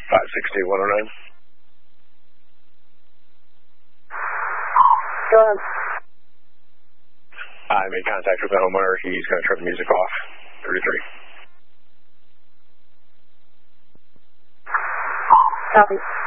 562-109. Go ahead. I made contact with the homeowner. He's going to turn the music off. 33. Copy.